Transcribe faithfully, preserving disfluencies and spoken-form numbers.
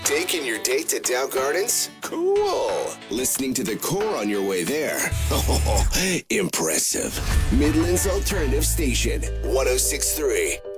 Taking your date to Dow Gardens? Cool. Listening to the Core on your way there? Oh, impressive. Midland's Alternative Station, one oh six point three